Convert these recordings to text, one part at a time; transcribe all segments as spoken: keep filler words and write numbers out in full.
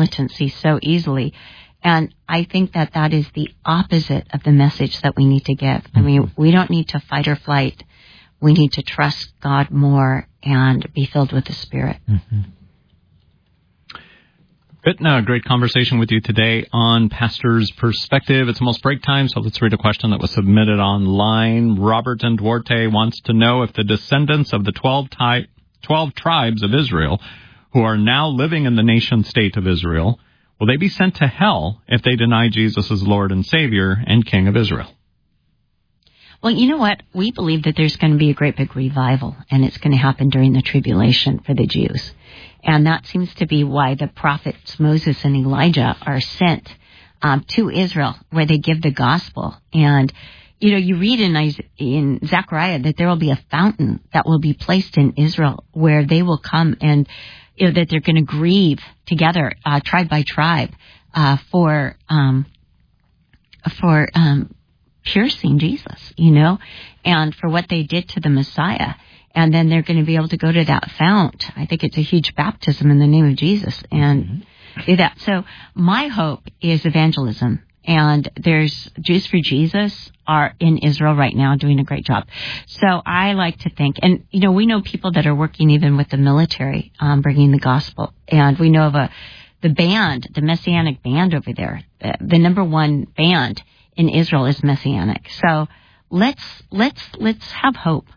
militancy so easily. And I think that that is the opposite of the message that we need to give. I mean, we don't need to fight or flight. We need to trust God more and be filled with the Spirit. Mm-hmm. Good. No, great conversation with you today on Pastor's Perspective. It's almost break time, so let's read a question that was submitted online. Robert and Duarte wants to know if the descendants of the twelve, ty- twelve tribes of Israel who are now living in the nation-state of Israel, will they be sent to hell if they deny Jesus as Lord and Savior and King of Israel? Well, you know what? We believe that there's going to be a great big revival, and it's going to happen during the tribulation for the Jews. And that seems to be why the prophets Moses and Elijah are sent um, to Israel, where they give the gospel. And, you know, you read in, in Zechariah that there will be a fountain that will be placed in Israel where they will come and, you know, that they're going to grieve together, uh, tribe by tribe, uh, for, um, for, um, piercing Jesus, you know, and for what they did to the Messiah. And then they're going to be able to go to that fount. I think it's a huge baptism in the name of Jesus and mm-hmm. do that. So my hope is evangelism. And there's Jews for Jesus are in Israel right now doing a great job. So I like to think, and, you know, we know people that are working even with the military, um, bringing the gospel. And we know of a, the band, the Messianic band over there, the, the number one band in Israel is Messianic. So let's, let's, let's have hope.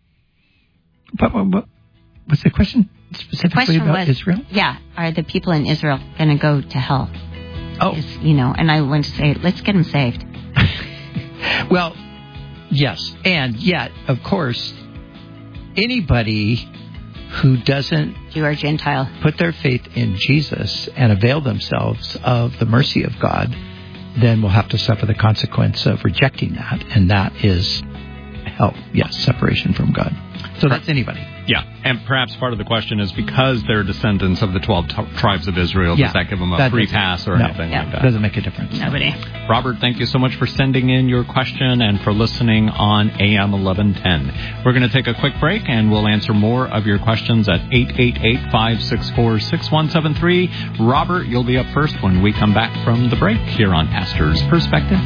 But what, what's the question specifically the question about was, Israel? Yeah, are the people in Israel going to go to hell? Oh, is, you know, and I want to say, let's get them saved. Well, yes, and yet, of course, anybody who doesn't Jew or Gentile put their faith in Jesus and avail themselves of the mercy of God, then will have to suffer the consequence of rejecting that, and that is hell. Yes, separation from God. So that's anybody. Yeah, and perhaps part of the question is because they're descendants of the twelve t- tribes of Israel, yeah, does that give them a free pass or no, anything yeah, like that? Doesn't make a difference. Nobody. Robert, thank you so much for sending in your question and for listening on A M eleven ten. We're going to take a quick break, and we'll answer more of your questions at eight eight eight, five six four, six one seven three. Robert, you'll be up first when we come back from the break here on Pastor's Perspective.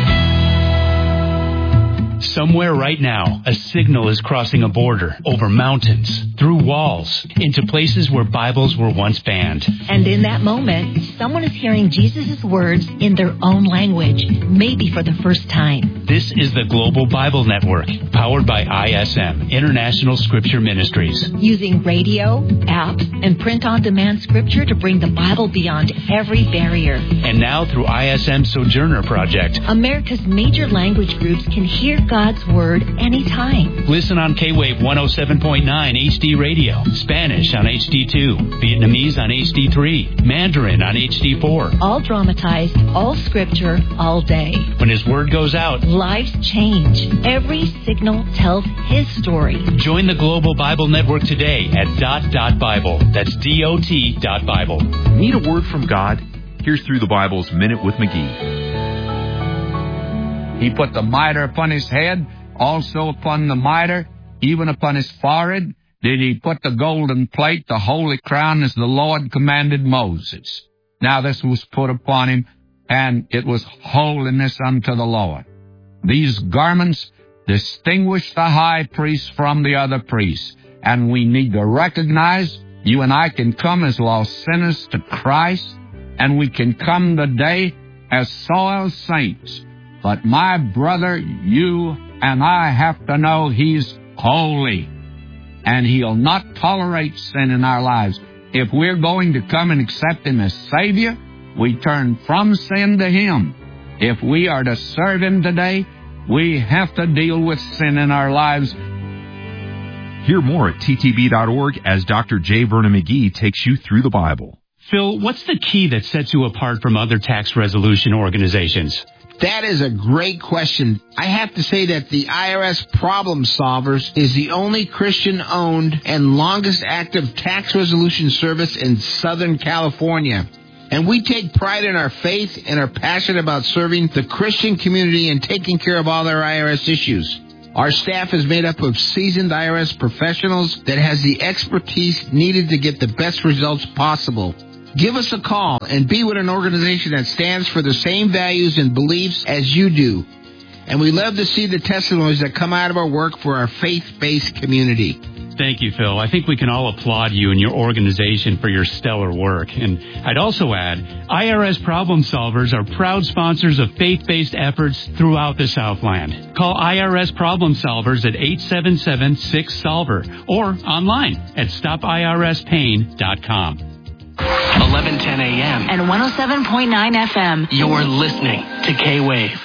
Somewhere right now, a signal is crossing a border, over mountains, through walls, into places where Bibles were once banned. And in that moment, someone is hearing Jesus' words in their own language, maybe for the first time. This is the Global Bible Network, powered by I S M, International Scripture Ministries. Using radio, apps, and print-on-demand scripture to bring the Bible beyond every barrier. And now through I S M Sojourner Project, America's major language groups can hear God's Word anytime. Listen on K-Wave one oh seven point nine H D Radio, Spanish on H D two, Vietnamese on H D three, Mandarin on H D four. All dramatized, all scripture, all day. When His Word goes out, lives change. Every signal tells His story. Join the Global Bible Network today at dot dot Bible. That's D O T dot Bible. Need a word from God? Here's Through the Bible's Minute with McGee. He put the mitre upon his head, also upon the mitre, even upon his forehead, did he put the golden plate, the holy crown, as the Lord commanded Moses. Now this was put upon him, and it was holiness unto the Lord. These garments distinguish the high priest from the other priests, and we need to recognize you and I can come as lost sinners to Christ, and we can come today as soiled saints. But my brother, you and I have to know He's holy, and He'll not tolerate sin in our lives. If we're going to come and accept Him as Savior, we turn from sin to Him. If we are to serve Him today, we have to deal with sin in our lives. Hear more at T T B dot org as Doctor J. Vernon McGee takes you through the Bible. Phil, what's the key that sets you apart from other tax resolution organizations? That is a great question. I have to say that the I R S Problem Solvers is the only Christian-owned and longest active tax resolution service in Southern California. And we take pride in our faith and are passionate about serving the Christian community and taking care of all their I R S issues. Our staff is made up of seasoned I R S professionals that has the expertise needed to get the best results possible. Give us a call and be with an organization that stands for the same values and beliefs as you do. And we love to see the testimonies that come out of our work for our faith-based community. Thank you, Phil. I think we can all applaud you and your organization for your stellar work. And I'd also add, I R S Problem Solvers are proud sponsors of faith-based efforts throughout the Southland. Call I R S Problem Solvers at eight seven seven, six, solver or online at stop I R S pain dot com. eleven ten a.m. And one oh seven point nine F M. You're listening to K-Wave.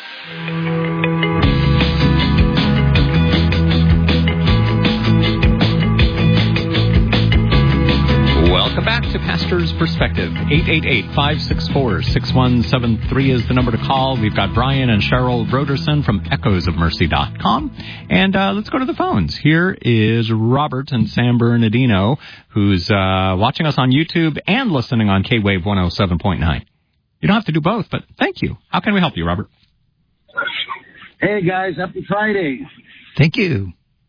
Welcome back to Pastor's Perspective. eight eight eight, five six four, six one seven three is the number to call. We've got Brian and Cheryl Broderson from echoes of mercy dot com. And uh, let's go to the phones. Here is Robert in San Bernardino, who's uh, watching us on YouTube and listening on K-Wave one oh seven point nine. You don't have to do both, but thank you. How can we help you, Robert? Hey, guys. Happy Friday. Thank you.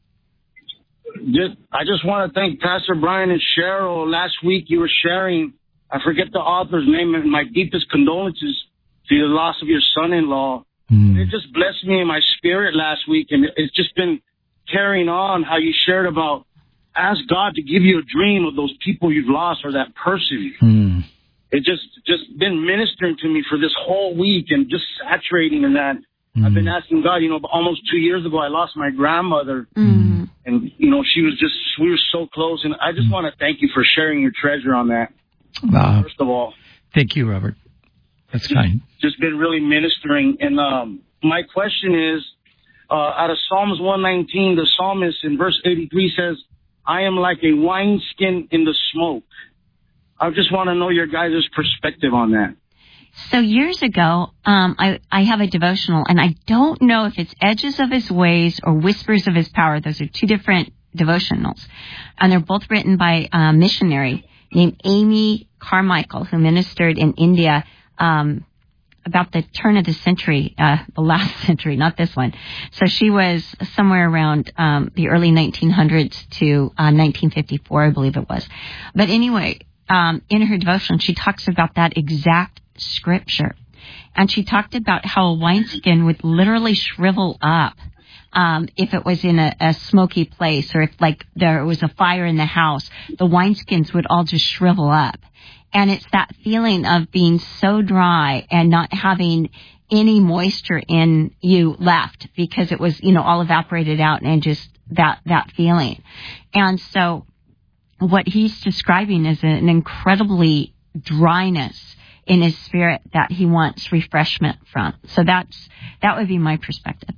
Just, I just want to thank Pastor Brian and Cheryl. Last week you were sharing, I forget the author's name, and my deepest condolences to the loss of your son-in-law. Mm. It just blessed me in my spirit last week, and it's just been carrying on how you shared about ask God to give you a dream of those people you've lost or that person. Mm. It just just been ministering to me for this whole week and just saturating in that. Mm. I've been asking God, you know, almost two years ago I lost my grandmother. Mm. And, you know, she was just, we were so close. And I just want to thank you for sharing your treasure on that. Wow. First of all. Thank you, Robert. That's kind. Just been really ministering. And um, my question is, uh, out of Psalms one nineteen, the psalmist in verse eighty-three says, I am like a wineskin in the smoke. I just want to know your guys' perspective on that. So years ago, um, I, I have a devotional, and I don't know if it's Edges of His Ways or Whispers of His Power. Those are two different devotionals. And they're both written by a missionary named Amy Carmichael, who ministered in India um, about the turn of the century, uh, the last century, not this one. So she was somewhere around um, the early nineteen hundreds to uh, nineteen fifty-four, I believe it was. But anyway, um, in her devotion, she talks about that exact scripture. And she talked about how a wineskin would literally shrivel up um, if it was in a, a smoky place, or if like there was a fire in the house, the wineskins would all just shrivel up. And it's that feeling of being so dry and not having any moisture in you left because it was, you know, all evaporated out, and just that, that feeling. And so what he's describing is an incredibly dryness in his spirit that he wants refreshment from. So that's that would be my perspective.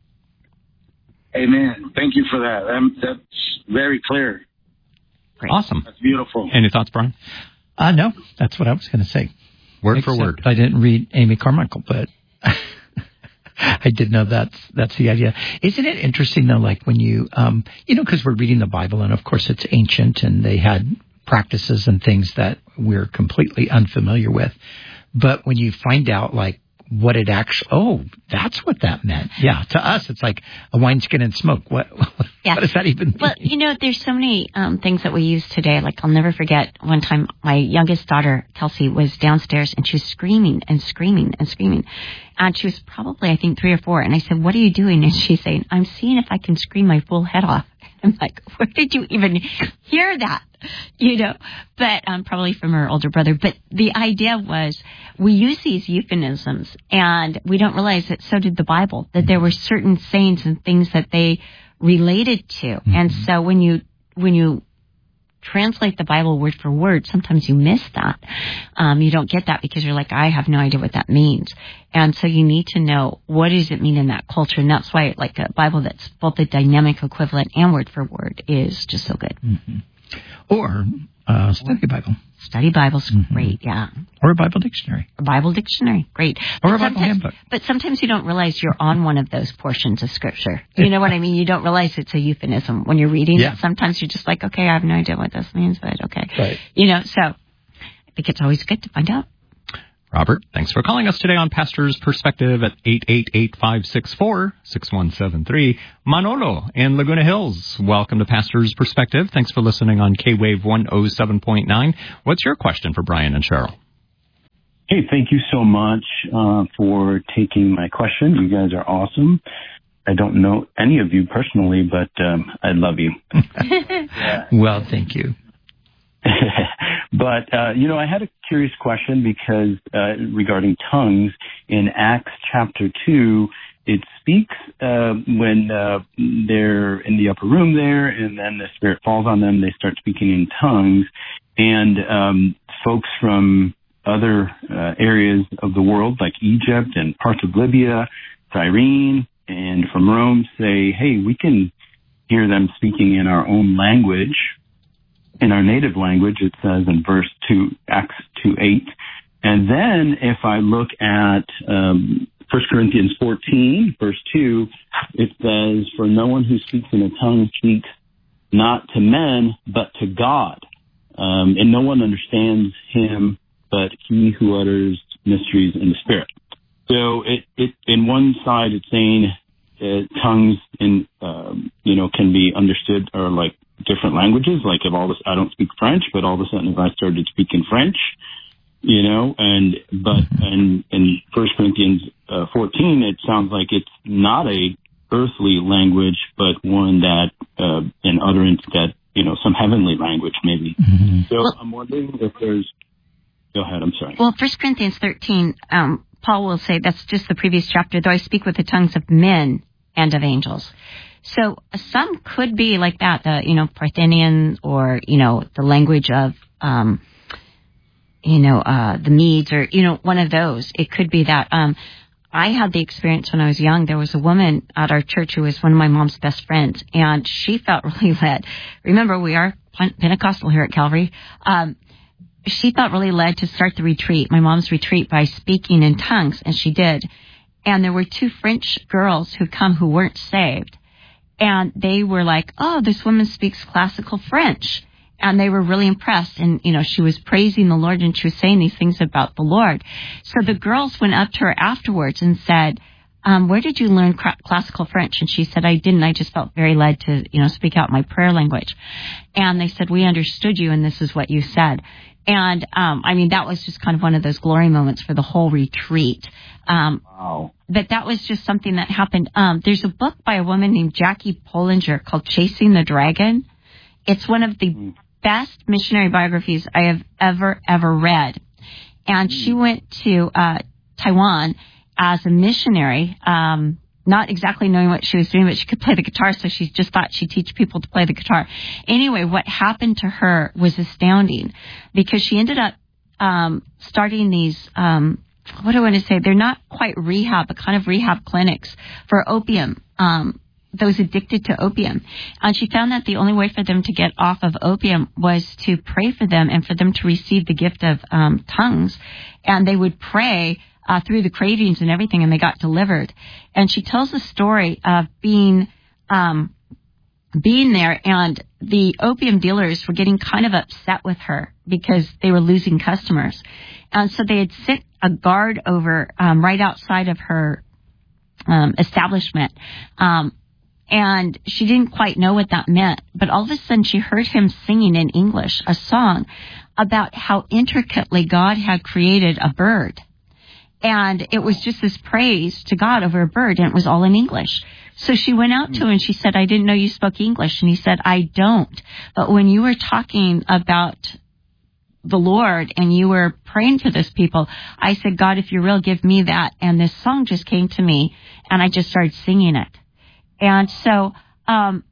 Amen. Thank you for that. Um, that's very clear. Great. Awesome. That's beautiful. Any thoughts, Brian? Uh, no, that's what I was going to say. Word Except for word. I didn't read Amy Carmichael, but I did know that's that's the idea. Isn't it interesting, though, like when you, um, you know, because we're reading the Bible, and of course it's ancient, and they had practices and things that we're completely unfamiliar with. But when you find out, like, what it actually, oh, that's what that meant. Yeah, to us, it's like a wineskin and smoke. What, yeah. what does that even mean? Well, you know, there's so many um, things that we use today. Like, I'll never forget one time my youngest daughter, Kelsey, was downstairs, and she was screaming and screaming and screaming. And she was probably, I think, three or four. And I said, what are you doing? And she's saying, I'm seeing if I can scream my full head off. I'm like, where did you even hear that? You know, but um, probably from her older brother. But the idea was we use these euphemisms, and we don't realize that so did the Bible, that there were certain sayings and things that they related to. Mm-hmm. And so when you when you translate the Bible word for word, sometimes you miss that. Um, you don't get that because you're like, I have no idea what that means. And so you need to know, what does it mean in that culture? And that's why, like, a Bible that's both a dynamic equivalent and word for word is just so good. Mm-hmm. Or uh, study Bible. Study Bible's mm-hmm. great, yeah. Or a Bible dictionary. A Bible dictionary, great. Or but a Bible handbook. But sometimes you don't realize you're on one of those portions of Scripture. You know what I mean? You don't realize it's a euphemism when you're reading yeah. it. Sometimes you're just like, okay, I have no idea what this means, but okay. Right. You know, so I think it's always good to find out. Robert, thanks for calling us today on Pastor's Perspective at eight eight eight, five six four, six one seven three. Manolo in Laguna Hills, welcome to Pastor's Perspective. Thanks for listening on K-Wave one oh seven point nine. What's your question for Brian and Cheryl? Hey, thank you so much uh, for taking my question. You guys are awesome. I don't know any of you personally, but um, I love you. yeah. Well, thank you. But, uh, you know, I had a curious question because uh, regarding tongues in Acts chapter two, it speaks uh, when uh, they're in the upper room there and then the Spirit falls on them, they start speaking in tongues. And um, folks from other uh, areas of the world like Egypt and parts of Libya, Cyrene, and from Rome say, hey, we can hear them speaking in our own language. In our native language, it says in verse two, Acts two eight. And then if I look at um, First Corinthians fourteen, verse two, it says, for no one who speaks in a tongue speaks not to men, but to God. Um, and no one understands him, but he who utters mysteries in the Spirit. So it, it in one side, it's saying uh, tongues in, um, you know, can be understood or like different languages, like if all this, I don't speak French, but all of a sudden if I started speaking French, you know, and, but, and in First Corinthians uh, fourteen, it sounds like it's not a earthly language, but one that, uh, an utterance that, you know, some heavenly language maybe. Mm-hmm. So well, I'm wondering if there's, go ahead, I'm sorry. Well, First Corinthians thirteen, um, Paul will say, that's just the previous chapter, though I speak with the tongues of men and of angels. So some could be like that, the, you know, Parthenian or, you know, the language of, um, you know, uh, the Medes or, you know, one of those. It could be that. Um, I had the experience when I was young. There was a woman at our church who was one of my mom's best friends, and she felt really led. Remember, we are Pentecostal here at Calvary. Um, she felt really led to start the retreat, my mom's retreat, by speaking in tongues, and she did. And there were two French girls who come who weren't saved. And they were like, oh, this woman speaks classical French. And they were really impressed. And, you know, she was praising the Lord and she was saying these things about the Lord. So the girls went up to her afterwards and said, um, where did you learn cr- classical French? And she said, I didn't. I just felt very led to, you know, speak out my prayer language. And they said, we understood you and this is what you said. And, um, I mean, that was just kind of one of those glory moments for the whole retreat. Um, wow. But that was just something that happened. Um, there's a book by a woman named Jackie Pollinger called Chasing the Dragon. It's one of the mm. best missionary biographies I have ever, ever read. And mm. she went to, uh, Taiwan as a missionary, um, not exactly knowing what she was doing, but she could play the guitar, so she just thought she'd teach people to play the guitar. Anyway, what happened to her was astounding because she ended up um, starting these, um, what do I want to say? They're not quite rehab, but kind of rehab clinics for opium, um, those addicted to opium. And she found that the only way for them to get off of opium was to pray for them and for them to receive the gift of um, tongues. And they would pray Uh, through the cravings and everything, and they got delivered. And she tells the story of being um, being there, and the opium dealers were getting kind of upset with her because they were losing customers. And so they had sent a guard over um, right outside of her um, establishment. Um, and she didn't quite know what that meant. But all of a sudden, she heard him singing in English a song about how intricately God had created a bird. And it was just this praise to God over a bird, and it was all in English. So she went out to him and she said, I didn't know you spoke English. And he said, I don't. But when you were talking about the Lord and you were praying for those people, I said, God, if you're real, give me that. And this song just came to me, and I just started singing it. And so, um,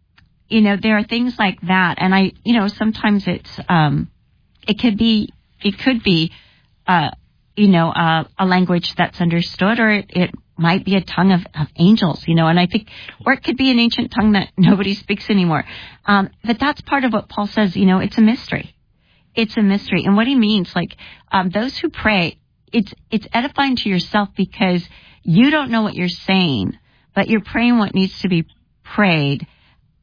you know, there are things like that. And I, you know, sometimes it's, um, it could be, it could be, uh, you know, uh, a language that's understood, or it, it might be a tongue of, of angels, you know, and I think, or it could be an ancient tongue that nobody speaks anymore. Um, but that's part of what Paul says, you know, it's a mystery. It's a mystery. And what he means, like, um, those who pray, it's, it's edifying to yourself because you don't know what you're saying, but you're praying what needs to be prayed.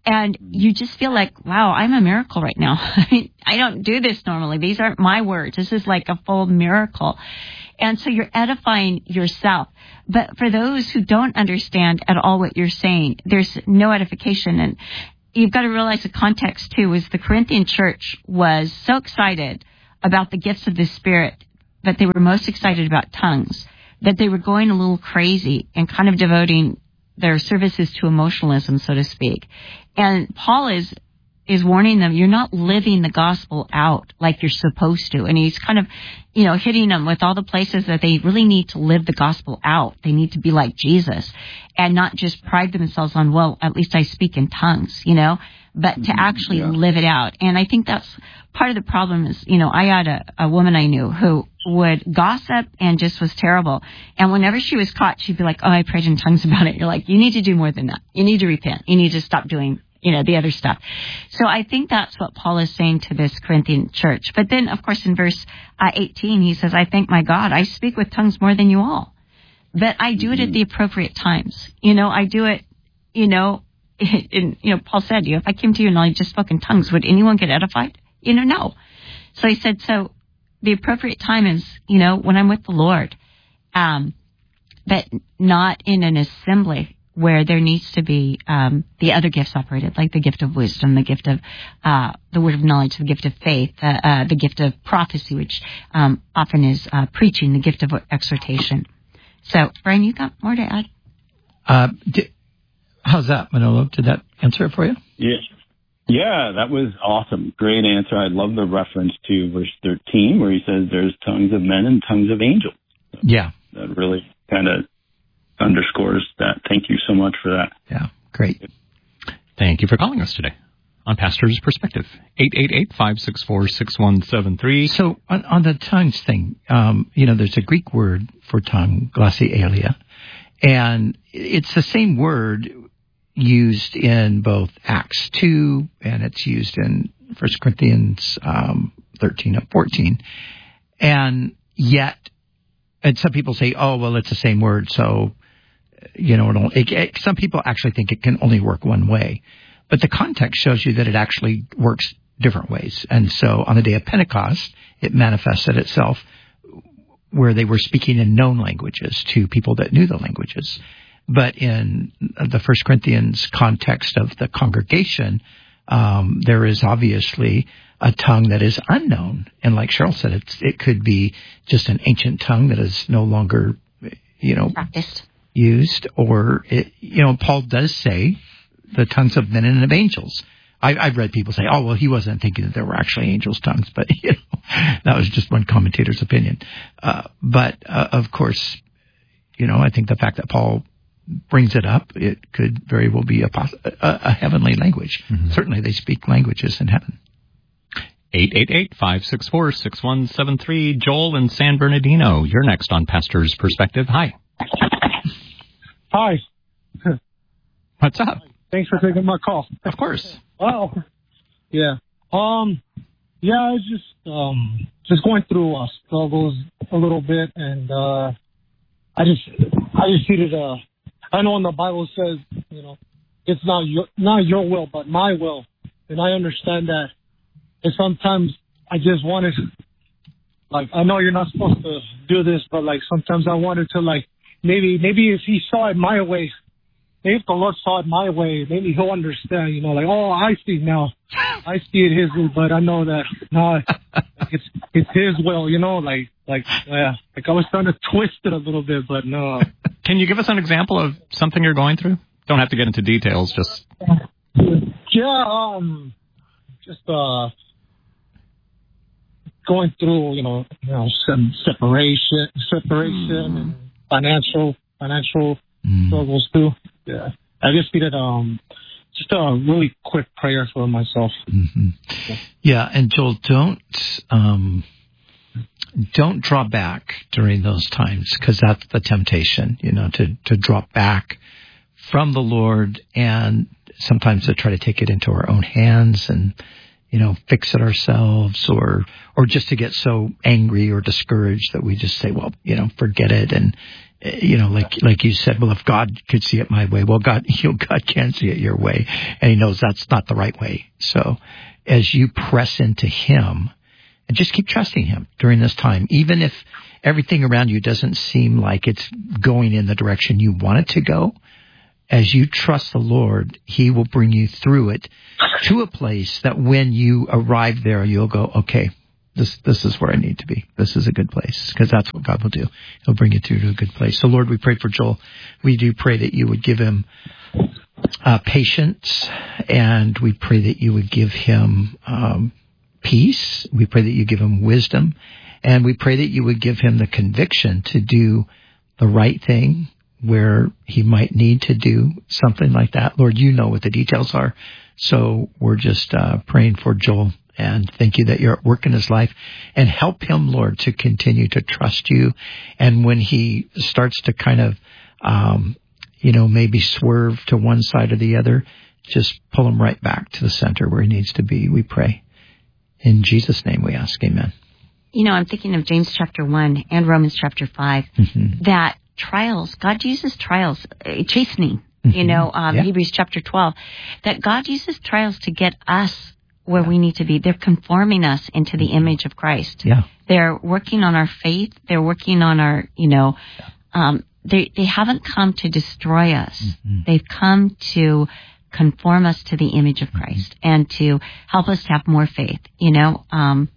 And you just feel like, wow, I'm a miracle right now. I mean, I don't do this normally. These aren't my words. This is like a full miracle. And so you're edifying yourself. But for those who don't understand at all what you're saying, there's no edification. And you've got to realize the context, too, is the Corinthian church was so excited about the gifts of the Spirit, but they were most excited about tongues, that they were going a little crazy and kind of devoting their services to emotionalism, so to speak. And Paul is is warning them, you're not living the gospel out like you're supposed to. And he's kind of, you know, hitting them with all the places that they really need to live the gospel out. They need to be like Jesus and not just pride themselves on, well, at least I speak in tongues, you know, but to actually yeah. live it out. And I think that's part of the problem is, you know, I had a, a woman I knew who would gossip and just was terrible. And whenever she was caught, she'd be like, oh, I prayed in tongues about it. You're like, you need to do more than that. You need to repent. You need to stop doing, you know, the other stuff. So I think that's what Paul is saying to this Corinthian church. But then, of course, in verse uh, eighteen, he says, I thank my God, I speak with tongues more than you all. But I do it at the appropriate times. You know, I do it, you know, in, you know, Paul said, you know, if I came to you and I just spoke in tongues, would anyone get edified? You know, no. So he said, so the appropriate time is, you know, when I'm with the Lord, um, but not in an assembly where there needs to be um, the other gifts operated, like the gift of wisdom, the gift of uh, the word of knowledge, the gift of faith, uh, uh, the gift of prophecy, which um, often is uh, preaching, the gift of exhortation. So, Brian, you got more to add? Uh, did, how's that, Manolo? Did that answer it for you? Yeah. Yeah, that was awesome. Great answer. I love the reference to verse thirteen where he says there's tongues of men and tongues of angels. So yeah. That really kind of underscores that. Thank you so much for that. Yeah, great. Thank you for calling us today on Pastor's Perspective. eight eight eight, five six four, six one seven three. So on, on the tongues thing, um, you know, there's a Greek word for tongue, glossolalia, and it's the same word used in both Acts two, and it's used in First Corinthians um, thirteen and fourteen. And yet, and some people say, oh, well, it's the same word, so, you know, it'll, it, it, some people actually think it can only work one way. But the context shows you that it actually works different ways. And so on the day of Pentecost, it manifested itself where they were speaking in known languages to people that knew the languages. But in the First Corinthians context of the congregation, um, there is obviously a tongue that is unknown. And like Cheryl said, it's, it could be just an ancient tongue that is no longer, you know, practiced, used. Or, it, you know, Paul does say the tongues of men and of angels. I, I've read people say, oh, well, he wasn't thinking that there were actually angels' tongues. But, you know, that was just one commentator's opinion. Uh, but, uh, of course, you know, I think the fact that Paul brings it up, it could very well be a, a, a heavenly language. Mm-hmm. Certainly they speak languages in heaven. eight eight eight, five six four, six one seven three. Joel in San Bernardino, you're next on Pastor's Perspective. Hi. Hi. What's up? Thanks for taking my call. Of course. Wow. Yeah. Um. Yeah, I was just um just going through uh, struggles a little bit, and uh, I just I just needed a. I know when the Bible says, you know, it's not your not your will, but my will, and I understand that. And sometimes I just wanted, like, I know you're not supposed to do this, but like sometimes I wanted to, like, maybe maybe if He saw it my way, maybe if the Lord saw it my way, maybe He'll understand. You know, like, oh, I see now, I see it His way, but I know that no, it's it's His will. You know, like like yeah, like I was trying to twist it a little bit, but no. Can you give us an example of something you're going through? Don't have to get into details, just... Yeah, um, just uh, going through, you know, you know, some separation, separation, mm. and financial, financial mm. struggles too. Yeah, I just needed um, just a really quick prayer for myself. Mm-hmm. Yeah. yeah, and Joel, don't um. Don't draw back during those times, because that's the temptation, you know, to, to drop back from the Lord and sometimes to try to take it into our own hands and, you know, fix it ourselves, or or just to get so angry or discouraged that we just say, well, you know, forget it. And, you know, like like you said, well, if God could see it my way, well, God, you know, God can see it your way, and He knows that's not the right way. So as you press into Him, and just keep trusting Him during this time, even if everything around you doesn't seem like it's going in the direction you want it to go, as you trust the Lord, He will bring you through it to a place that when you arrive there, you'll go, okay, this this is where I need to be. This is a good place, because that's what God will do. He'll bring you through to a good place. So, Lord, we pray for Joel. We do pray that you would give him uh, patience, and we pray that you would give him um, peace. We pray that you give him wisdom, and we pray that you would give him the conviction to do the right thing where he might need to do something like that. Lord, you know what the details are. So we're just uh, praying for Joel, and thank you that you're at work in his life, and help him, Lord, to continue to trust you. And when he starts to kind of, um, you know, maybe swerve to one side or the other, just pull him right back to the center where he needs to be, we pray. In Jesus' name we ask, amen. You know, I'm thinking of James chapter one and Romans chapter five, mm-hmm. that trials, God uses trials, uh, chastening, mm-hmm. you know, um, yeah. Hebrews chapter twelve, that God uses trials to get us where yeah. we need to be. They're conforming us into the image of Christ. Yeah. They're working on our faith. They're working on our, you know, um, they, they haven't come to destroy us. Mm-hmm. They've come to conform us to the image of Christ, mm-hmm. and to help us to have more faith. You know, um,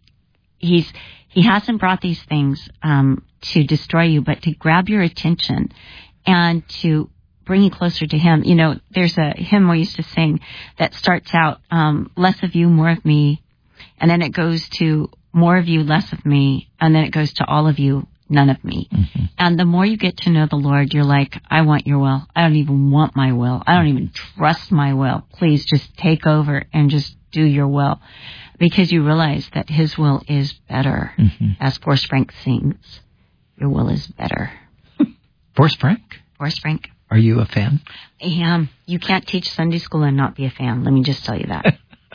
he's, he hasn't brought these things, um, to destroy you, but to grab your attention and to bring you closer to Him. You know, there's a hymn we used to sing that starts out, um, less of you, more of me, and then it goes to more of you, less of me, and then it goes to all of you, none of me. Mm-hmm. And the more you get to know the Lord, you're like, I want your will. I don't even want my will. I don't even trust my will. Please just take over and just do your will. Because you realize that His will is better. Mm-hmm. As Forrest Frank sings, your will is better. Forrest Frank? Forrest Frank. Are you a fan? I am. You can't teach Sunday school and not be a fan. Let me just tell you that.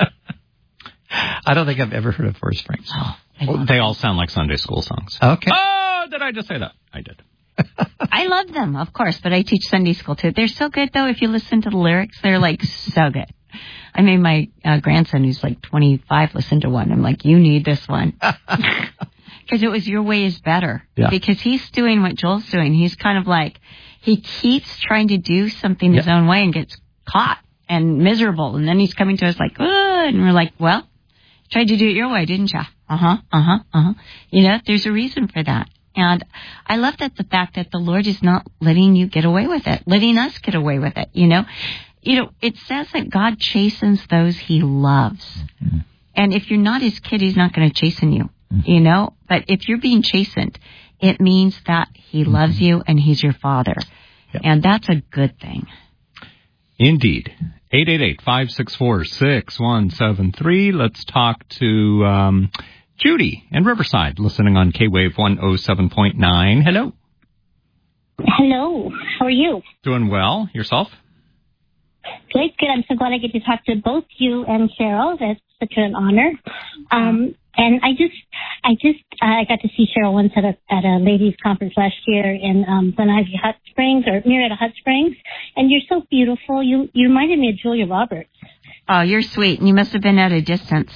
I don't think I've ever heard of Forrest Frank. Oh, well, they all sound like Sunday school songs. Okay. Oh, did I just say that? I did. I love them, of course, but I teach Sunday school too. They're so good, though. If you listen to the lyrics, they're like so good. I made my uh, grandson, who's like twenty-five, listen to one. I'm like, you need this one. Because it was your way is better. Yeah. Because he's doing what Joel's doing. He's kind of like, he keeps trying to do something yeah. his own way and gets caught and miserable. And then he's coming to us like, oh, and we're like, well, you tried to do it your way, didn't you? Uh-huh, uh-huh, uh-huh. You know, there's a reason for that. And I love that the fact that the Lord is not letting you get away with it, letting us get away with it, you know. You know, it says that God chastens those He loves. Mm-hmm. And if you're not His kid, He's not going to chasten you, mm-hmm. you know. But if you're being chastened, it means that He mm-hmm. loves you and He's your Father. Yep. And that's a good thing. Indeed. eight eight eight, five six four, six one seven three. Let's talk to um, Judy in Riverside, listening on K-Wave one oh seven point nine. Hello. Hello. How are you? Doing well. Yourself? Good, good. I'm so glad I get to talk to both you and Cheryl. That's such an honor. Um, and I just, I just, uh, I got to see Cheryl once at a at a ladies' conference last year in um, Glen Ivy Hot Springs or Marietta Hot Springs. And you're so beautiful. You you reminded me of Julia Roberts. Oh, you're sweet. And you must have been at a distance.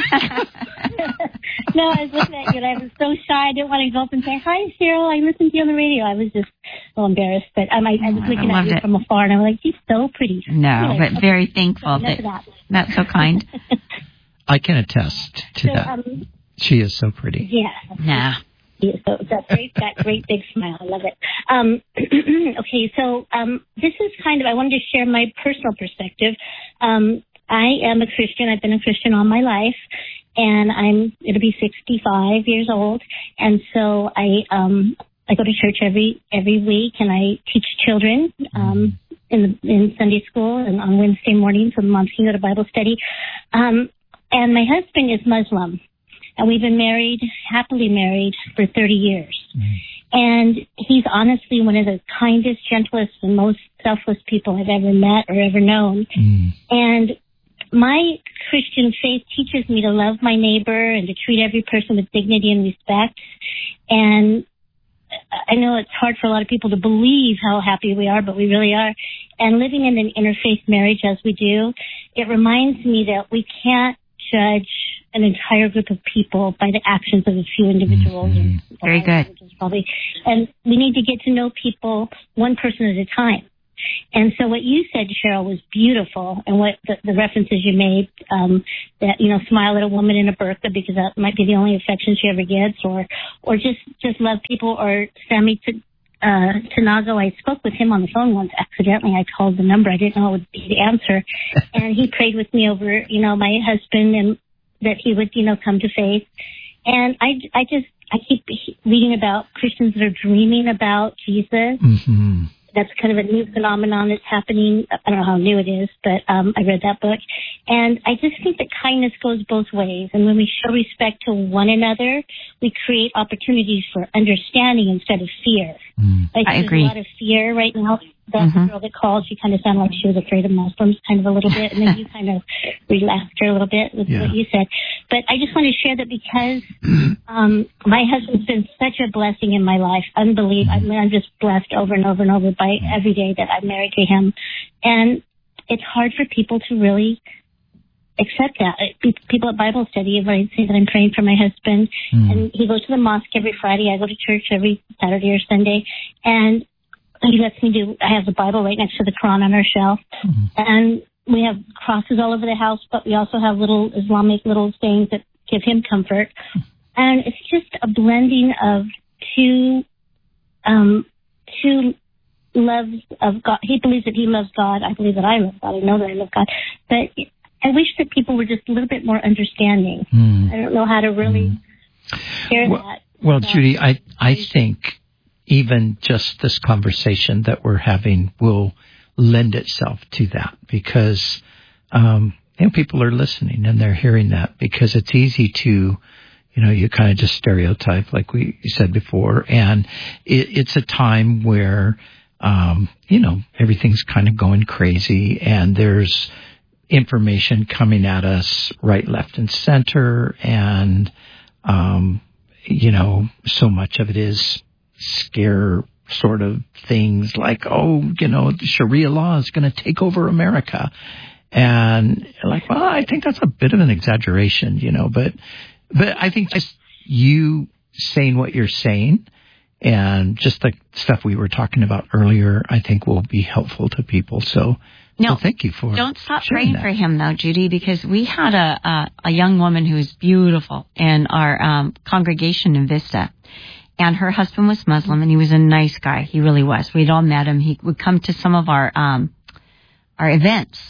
No, I was looking at you, and I was so shy. I didn't want to go up and say, hi, Cheryl, I listened to you on the radio. I was just a little embarrassed. But um, I, I was looking I at you it. from afar, and I was like, she's so pretty. No, anyway, but okay. very thankful. So that, that. That's so kind. I can attest to so, that. Um, she is so pretty. Yeah. Nah. Yeah, so that great, that great big smile. I love it. Um, okay, so um, this is kind of, I wanted to share my personal perspective. Um, I am a Christian. I've been a Christian all my life, and I'm going to be sixty-five years old. And so I um, I go to church every every week, and I teach children um, in the, in Sunday school and on Wednesday mornings when moms can go to Bible study. Um, and my husband is Muslim, and we've been married, happily married, for thirty years. Mm. And he's honestly one of the kindest, gentlest, and most selfless people I've ever met or ever known. Mm. And my Christian faith teaches me to love my neighbor and to treat every person with dignity and respect. And I know it's hard for a lot of people to believe how happy we are, but we really are. And living in an interfaith marriage as we do, it reminds me that we can't judge an entire group of people by the actions of a few individuals. Mm-hmm. Very good. Probably. And we need to get to know people one person at a time. And so what you said, Cheryl, was beautiful, and what the, the references you made, um, that, you know, smile at a woman in a burqa because that might be the only affection she ever gets, or or just, just love people, or Sammy to, uh, Tanago, I spoke with him on the phone once accidentally. I called the number. I didn't know it would be the answer. And he prayed with me over, you know, my husband, and that he would, you know, come to faith. And I, I just, I keep reading about Christians that are dreaming about Jesus. Mm-hmm. That's kind of a new phenomenon that's happening. I don't know how new it is, but um, I read that book. And I just think that kindness goes both ways. And when we show respect to one another, we create opportunities for understanding instead of fear. Mm. I, think I agree. There's a lot of fear right now. That Mm-hmm. girl that called, she kind of sounded like she was afraid of Muslims, kind of a little bit. And then you kind of relaxed her a little bit with Yeah. what you said. But I just want to share that because um, my husband's been such a blessing in my life. Unbelievable. I mean, I'm just blessed over and over and over by every day that I'm married to him. And it's hard for people to really accept that. People at Bible study, when I say that I'm praying for my husband, Mm. and he goes to the mosque every Friday. I go to church every Saturday or Sunday. And he lets me do, I have the Bible right next to the Quran on our shelf. Mm-hmm. And we have crosses all over the house, but we also have little Islamic little sayings that give him comfort. And it's just a blending of two, um, two loves of God. He believes that he loves God. I believe that I love God. I know that I love God. But I wish that people were just a little bit more understanding. Mm. I don't know how to really mm. share well, that. Well, but, Judy, I, I think even just this conversation that we're having will lend itself to that, because um, you know, people are listening and they're hearing that, because it's easy to, you know, you kind of just stereotype like we said before, and it, it's a time where um, you know, everything's kind of going crazy, and there's information coming at us right, left, and center, and um, you know, so much of it is scare sort of things like, oh, you know, Sharia law is going to take over America. And like, well, I think that's a bit of an exaggeration, you know, but, but I think just you saying what you're saying and just the stuff we were talking about earlier, I think will be helpful to people. So, no, so thank you for Don't stop sharing praying that. for him though, Judy, because we had a, a, a young woman who was beautiful in our um, congregation in Vista. And her husband was Muslim, and he was a nice guy. He really was. We'd all met him. He would come to some of our um, our events,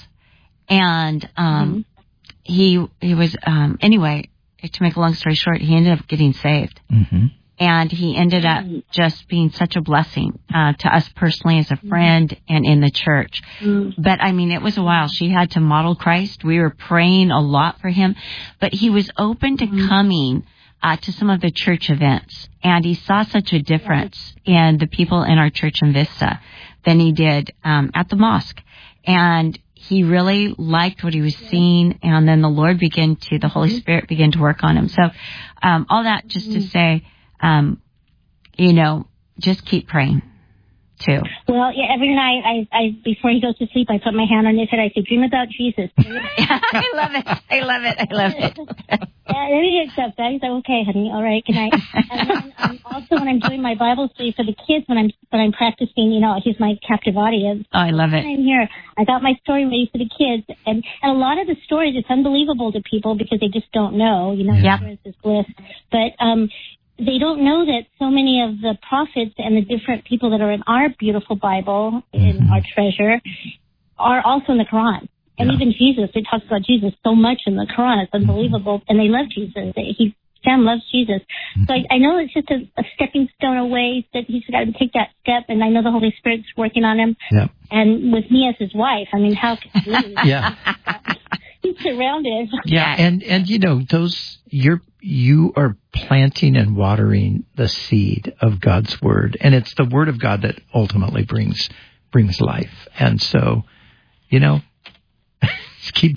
and um, mm-hmm. he he was um, anyway. To make a long story short, he ended up getting saved, mm-hmm. and he ended up just being such a blessing uh, to us personally as a friend mm-hmm. and in the church. Mm-hmm. But I mean, it was a while. She had to model Christ. We were praying a lot for him, but he was open to mm-hmm. coming Uh, to some of the church events, and he saw such a difference in the people in our church in Vista than he did um, at the mosque. And he really liked what he was seeing, and then the Lord began to, the Holy Spirit began to work on him. So um, all that just to say, um, you know, just keep praying, too. Well, yeah, every night, I, I before he goes to sleep, I put my hand on his head. I say, dream about Jesus. I love it. I love it. I love it. Yeah, then he accepts that. He's like, okay, honey, all right, good night. And then um, also when I'm doing my Bible study for the kids, when I'm when I'm practicing, you know, he's my captive audience. Oh, I love it. I'm here. I got my story ready for the kids, and, and a lot of the stories, it's unbelievable to people because they just don't know, you know, yeah. ignorance is bliss. But um, they don't know that so many of the prophets and the different people that are in our beautiful Bible, in mm-hmm. our treasure, are also in the Quran. And yeah. even Jesus, it talks about Jesus so much in the Quran. It's unbelievable. Mm-hmm. And they love Jesus. He, Sam loves Jesus. Mm-hmm. So I, I know it's just a, a stepping stone away that he's got to take that step. And I know the Holy Spirit's working on him. Yeah. And with me as his wife, I mean, how can he? Yeah. He's surrounded. Yeah. And, and, you know, those, you're, you are planting and watering the seed of God's word. And it's the word of God that ultimately brings, brings life. And so, you know, keep doing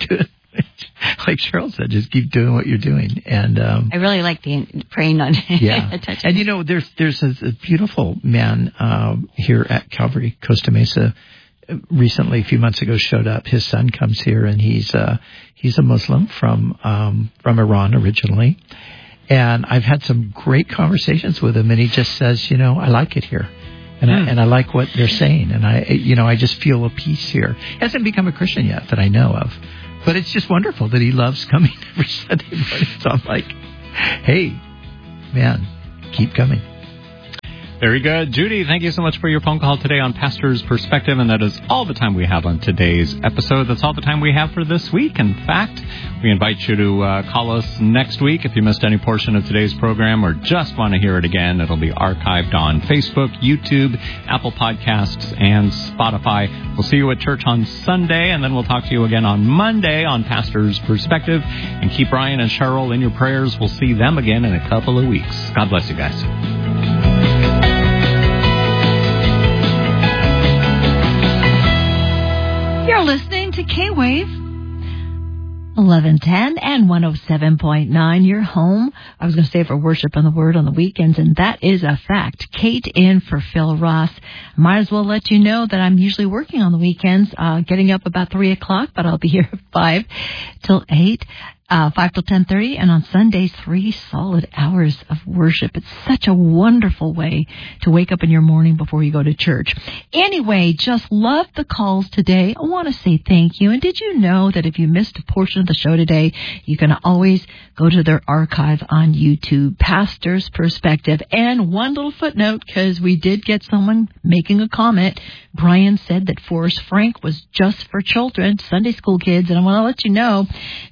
like Cheryl said, just keep doing what you're doing. And um, I really like the praying on. Yeah, and you know, there's there's a, a beautiful man um, here at Calvary Costa Mesa. Recently, a few months ago, showed up. His son comes here, and he's uh, he's a Muslim from um, from Iran originally. And I've had some great conversations with him, and he just says, you know, I like it here. And, mm. I, and I like what they're saying. And I, you know, I just feel a peace here. He hasn't become a Christian yet that I know of. But it's just wonderful that he loves coming every Sunday morning. So I'm like, hey, man, keep coming. Very good. Judy, thank you so much for your phone call today on Pastor's Perspective. And that is all the time we have on today's episode. That's all the time we have for this week. In fact, we invite you to uh, call us next week if you missed any portion of today's program or just want to hear it again. It'll be archived on Facebook, YouTube, Apple Podcasts, and Spotify. We'll see you at church on Sunday, and then we'll talk to you again on Monday on Pastor's Perspective. And keep Brian and Cheryl in your prayers. We'll see them again in a couple of weeks. God bless you guys. You're listening to K-Wave eleven ten and one oh seven point nine. Your home. I was going to say for worship and the word on the weekends, and that is a fact. Kate in for Phil Ross. Might as well let you know that I'm usually working on the weekends, uh, getting up about three o'clock, but I'll be here at five till eight. Uh, five till ten thirty, and on Sundays, three solid hours of worship. It's such a wonderful way to wake up in your morning before you go to church. Anyway, just love the calls today. I want to say thank you. And did you know that if you missed a portion of the show today, you can always go to their archive on YouTube, Pastor's Perspective. And one little footnote, because we did get someone making a comment. Brian said that Forrest Frank was just for children, Sunday school kids, and I want to let you know,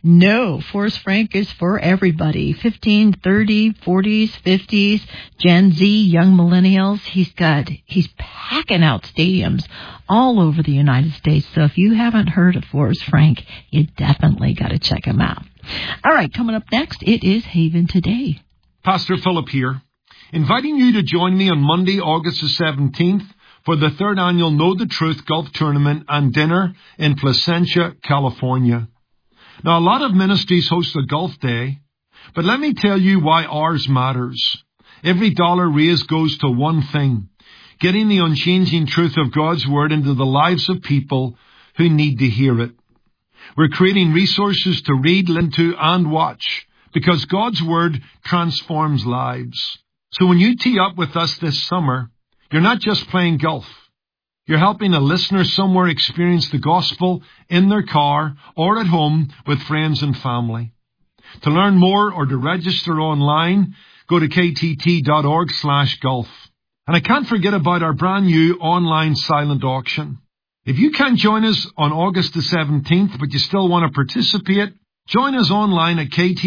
no, Forrest Frank is for everybody, fifteen, thirty, forties, fifties, Gen Z, young millennials. He's got, he's packing out stadiums all over the United States, so if you haven't heard of Forrest Frank, you definitely got to check him out. All right, coming up next, it is Haven Today. Pastor Philip here, inviting you to join me on Monday, August the seventeenth, for the third annual Know the Truth Golf Tournament and Dinner in Placentia, California. Now, a lot of ministries host a golf day, but let me tell you why ours matters. Every dollar raised goes to one thing, getting the unchanging truth of God's Word into the lives of people who need to hear it. We're creating resources to read, listen to, and watch, because God's Word transforms lives. So when you tee up with us this summer, you're not just playing golf. You're helping a listener somewhere experience the gospel in their car or at home with friends and family. To learn more or to register online, go to ktt.org slash golf. And I can't forget about our brand new online silent auction. If you can't join us on August the seventeenth, but you still want to participate, join us online at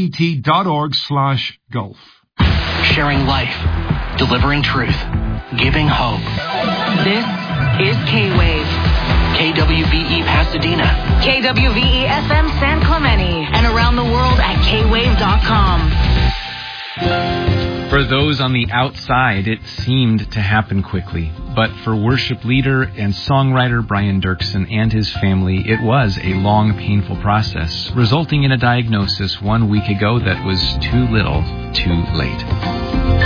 ktt.org slash golf. Sharing life, delivering truth, giving hope. This is K-Wave. K W V E Pasadena. K W V E F M San Clemente. And around the world at k wave dot com. For those on the outside, it seemed to happen quickly. But for worship leader and songwriter Brian Dirksen and his family, it was a long, painful process, resulting in a diagnosis one week ago that was too little, too late.